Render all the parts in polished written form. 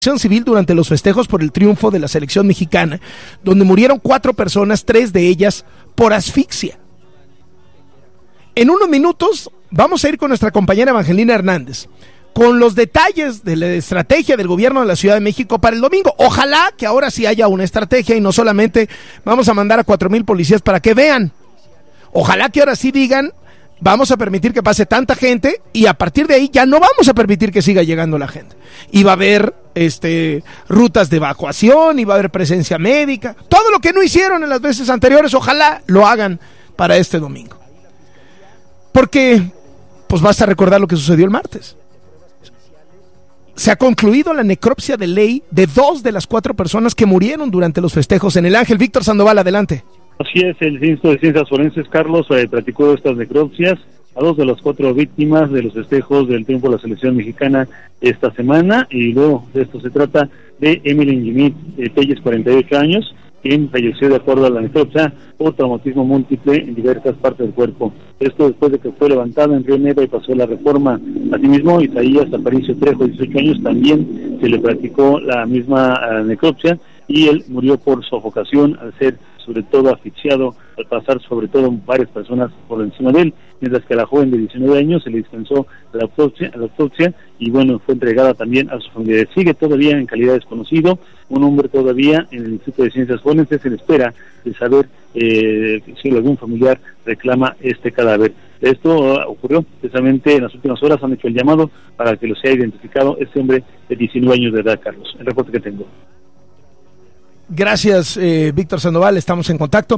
Civil durante los festejos por el triunfo de la selección mexicana, donde murieron 4 personas, 3 de ellas por asfixia. En unos minutos vamos a ir con nuestra compañera Evangelina Hernández con los detalles de la estrategia del gobierno de la Ciudad de México para el domingo. Ojalá que ahora sí haya una estrategia y no solamente vamos a mandar a 4,000 policías para que vean. Ojalá que ahora sí digan: vamos a permitir que pase tanta gente y a partir de ahí ya no vamos a permitir que siga llegando la gente. Y va a haber rutas de evacuación, y va a haber presencia médica. Todo lo que no hicieron en las veces anteriores, ojalá lo hagan para este domingo. Porque, pues basta recordar lo que sucedió el martes. Se ha concluido la necropsia de ley de 2 de las 4 personas que murieron durante los festejos en el Ángel. Víctor Sandoval, adelante. Así es, el Instituto de Ciencias Forenses, Carlos, practicó estas necropsias a 2 de las 4 víctimas de los festejos del triunfo de la selección mexicana esta semana, y luego de esto se trata de Emily Jimit Telles, 48 años, quien falleció de acuerdo a la necropsia por traumatismo múltiple en diversas partes del cuerpo. Esto después de que fue levantada en Río Negro y pasó la Reforma. Asimismo, Isaías Aparicio Trejo, 18 años, también se le practicó la misma necropsia, y él murió por sofocación al ser sobre todo asfixiado al pasar sobre todo varias personas por encima de él, mientras que a la joven de 19 años se le dispensó la autopsia y bueno, fue entregada también a su familia. Sigue todavía en calidad desconocido, un hombre todavía en el Instituto de Ciencias Forenses en espera de saber si algún familiar reclama este cadáver. Esto ocurrió precisamente en las últimas horas, han hecho el llamado para que lo sea identificado este hombre de 19 años de edad, Carlos. El reporte que tengo. Gracias, Víctor Sandoval, estamos en contacto.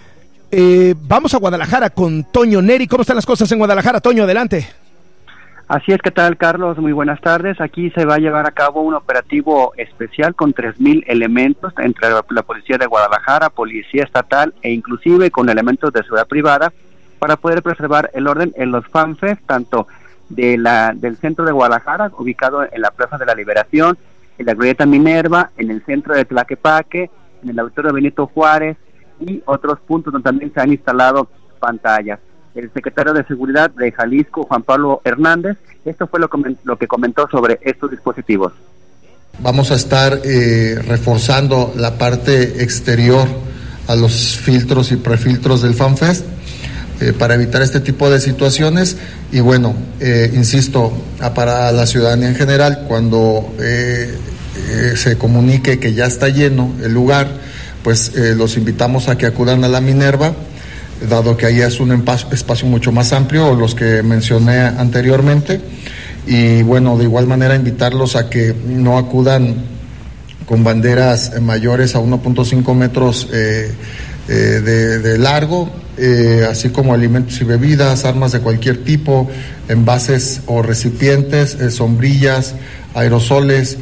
Vamos a Guadalajara con Toño Neri. ¿Cómo están las cosas en Guadalajara? Toño, adelante. Así es, ¿qué tal, Carlos? Muy buenas tardes. Aquí se va a llevar a cabo un operativo especial con 3,000 elementos entre la Policía de Guadalajara, Policía Estatal e inclusive con elementos de seguridad privada para poder preservar el orden en los fanfests, tanto del centro de Guadalajara, ubicado en la Plaza de la Liberación, en la Glorieta Minerva, en el centro de Tlaquepaque, en el Auditorio Benito Juárez y otros puntos donde también se han instalado pantallas. El secretario de Seguridad de Jalisco, Juan Pablo Hernández, esto fue lo que comentó sobre estos dispositivos. Vamos a estar reforzando la parte exterior a los filtros y prefiltros del FanFest para evitar este tipo de situaciones y bueno, insisto, para la ciudadanía en general, cuando se comunique que ya está lleno el lugar, pues los invitamos a que acudan a la Minerva, dado que ahí es un espacio mucho más amplio, los que mencioné anteriormente, y bueno, de igual manera invitarlos a que no acudan con banderas mayores a 1.5 metros de largo, así como alimentos y bebidas, armas de cualquier tipo, envases o recipientes, sombrillas, aerosoles.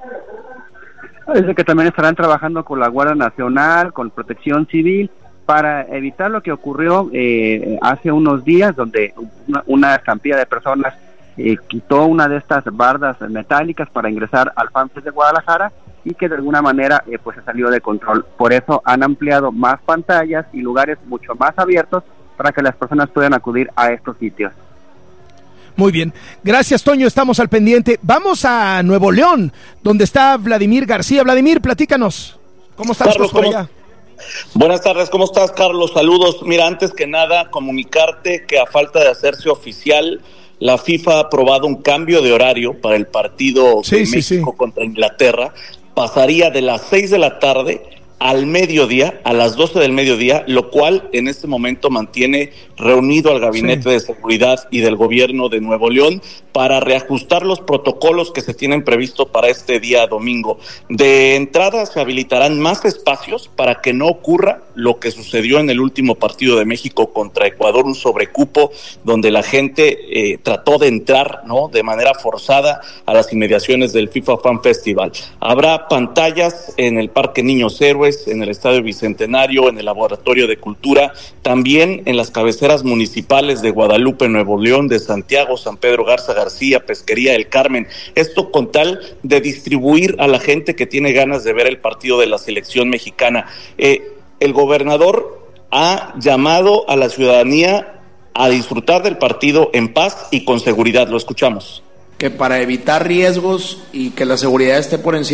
Es que también estarán trabajando con la Guardia Nacional, con Protección Civil, para evitar lo que ocurrió hace unos días, donde una estampida de personas quitó una de estas bardas metálicas para ingresar al FanFest de Guadalajara y que de alguna manera pues se salió de control. Por eso han ampliado más pantallas y lugares mucho más abiertos para que las personas puedan acudir a estos sitios. Muy bien, gracias, Toño, estamos al pendiente. Vamos a Nuevo León, donde está Vladimir García. Vladimir, platícanos, ¿cómo estás, Carlos, por allá? Buenas tardes, ¿cómo estás, Carlos? Saludos. Mira, antes que nada, comunicarte que a falta de hacerse oficial, la FIFA ha aprobado un cambio de horario para el partido de México contra Inglaterra. Pasaría de las 6 de la tarde al mediodía, a las 12 del mediodía, lo cual en este momento mantiene reunido al Gabinete de Seguridad y del Gobierno de Nuevo León para reajustar los protocolos que se tienen previsto para este día domingo. De entrada se habilitarán más espacios para que no ocurra lo que sucedió en el último partido de México contra Ecuador, un sobrecupo donde la gente trató de entrar, ¿no?, de manera forzada a las inmediaciones del FIFA Fan Festival. Habrá pantallas en el Parque Niños Héroes, en el Estadio Bicentenario, en el Laboratorio de Cultura, también en las cabeceras municipales de Guadalupe, Nuevo León, de Santiago, San Pedro Garza García, Pesquería del Carmen. Esto con tal de distribuir a la gente que tiene ganas de ver el partido de la selección mexicana. El gobernador ha llamado a la ciudadanía a disfrutar del partido en paz y con seguridad. Lo escuchamos. que para evitar riesgos y que la seguridad esté por encima